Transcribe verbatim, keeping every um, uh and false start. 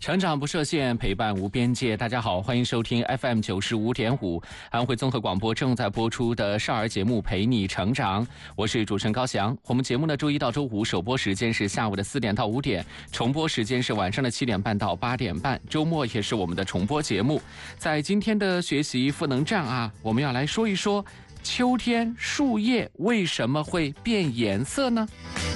成长不设限，陪伴无边界。大家好，欢迎收听 F M 九十五点五安徽综合广播正在播出的少儿节目《陪你成长》，我是主持人高翔。我们节目呢，周一到周五首播时间是下午的四点到五点，重播时间是晚上的七点半到八点半，周末也是我们的重播节目。在今天的学习赋能站啊，我们要来说一说秋天树叶为什么会变颜色呢？